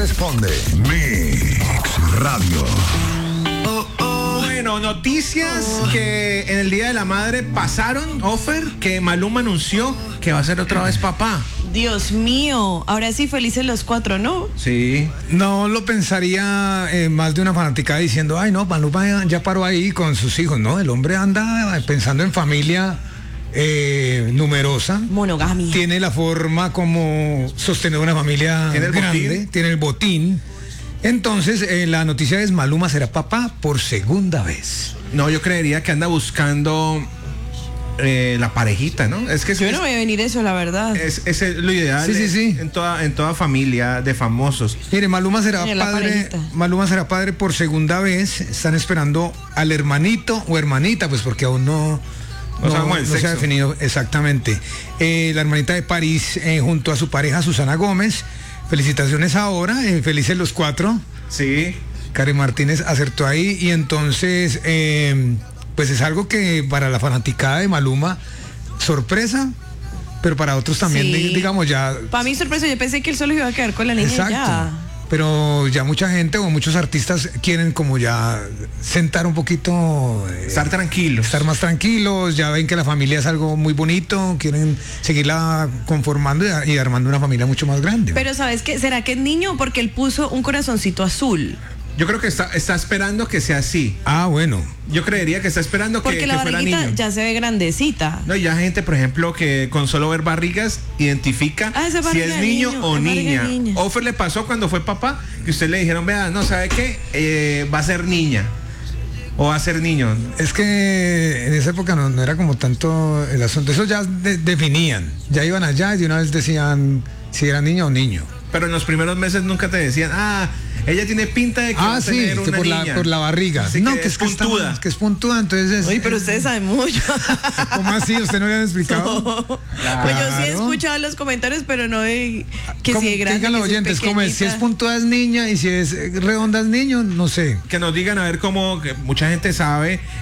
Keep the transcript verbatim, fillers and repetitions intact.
responde. Mix Radio. Bueno, noticias que en el Día de la Madre pasaron, Ofer, que Maluma anunció que va a ser otra vez papá. Dios mío, ahora sí felices los cuatro, ¿no? Sí. No lo pensaría eh, más de una fanaticada diciendo, ay no, Maluma ya paró ahí con sus hijos. No, el hombre anda pensando en familia eh, numerosa. Monogamia. Tiene la forma como sostener una familia ¿Tiene el grande, botín? tiene el botín. Entonces, eh, la noticia es Maluma será papá por segunda vez. No, yo creería que anda buscando eh, la parejita, ¿no? Es que es, Yo no voy a venir eso, la verdad. es, es, es lo ideal Sí, sí, en- sí. En, toda, en toda familia de famosos. Mire, Maluma será Mire, la padre, parejita. Maluma será padre por segunda vez. Están esperando al hermanito o hermanita, pues porque aún no, No sabemos el no se ha sexo. definido exactamente. Eh, la hermanita de París eh, junto a su pareja Susana Gómez. Felicitaciones ahora, eh, felices los cuatro. Sí. Karen Martínez acertó ahí y entonces eh, pues es algo que para la fanaticada de Maluma sorpresa, pero para otros también Sí. di- digamos ya. Para mí sorpresa, yo pensé que él solo iba a quedar con la niña y Exacto. ya. Pero ya mucha gente o muchos artistas quieren como ya sentar un poquito, eh, Estar tranquilos. estar más tranquilos, ya ven que la familia es algo muy bonito, quieren seguirla conformando y, y armando una familia mucho más grande. Pero ¿sabes qué? ¿Será que es niño? Porque él puso un corazoncito azul. Yo creo que está, está esperando que sea así. Ah, bueno. Yo creería que está esperando que, Porque que la fuera barriguita niño. ya se ve grandecita. No, y ya gente, por ejemplo, que con solo ver barrigas identifica Ah, esa si barriga es de niño, niño, o es barriga niña. de niña. Ofer le pasó cuando fue papá, que usted le dijeron, vea, no, ¿sabe qué? Eh, va a ser niña. O va a ser niño. Es que en esa época no, no era como tanto el asunto. Eso ya de- definían. Ya iban allá y de una vez decían si era niño o niño. Pero en los primeros meses nunca te decían, ah, ella tiene pinta de que va Ah, a sí, tener que una por la, niña. por la barriga. Sí, no, que que, es es que está- puntuda. que es puntuda, entonces es. Oye, pero ustedes saben mucho. ¿Cómo así? ¿Usted no le había explicado? Pues yo sí he Claro. escuchado los comentarios, pero no de que ¿Cómo- si es grande. digan los que si es oyentes, como es, si es pequeñita. puntuda es niña y si es eh, redonda es niño, no sé. Que nos digan a ver cómo, que mucha gente sabe